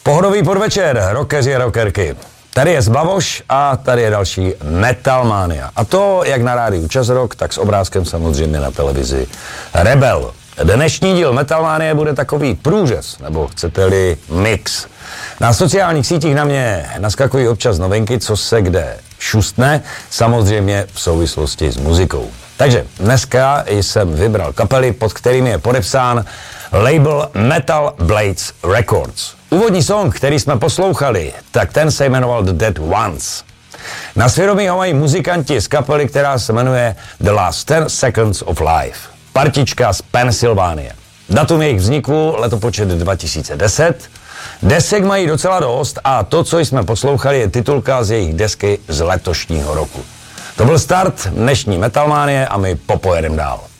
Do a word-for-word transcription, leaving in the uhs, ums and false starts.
Pohodový podvečer, rockeři a rockerky. Tady je Zbavoš a tady je další Metalmania. A to jak na rádiu Čas Rock, tak s obrázkem samozřejmě na televizi Rebel. Dnešní díl Metalmanie bude takový průřez, nebo chcete-li mix. Na sociálních sítích na mě naskakují občas novinky, co se kde šustne, samozřejmě v souvislosti s muzikou. Takže dneska jsem vybral kapely, pod kterými je podepsán label Metal Blades Records. Úvodní song, který jsme poslouchali, tak ten se jmenoval The Dead Ones. Na svědomí ho mají muzikanti z kapely, která se jmenuje The Last ten Seconds of Life. Partička z Pensylvánie. Datum jejich vzniku letopočet dva tisíce deset. Desek mají docela dost a to, co jsme poslouchali, je titulka z jejich desky z letošního roku. To byl start dnešní Metalmanie a my popojedem dál.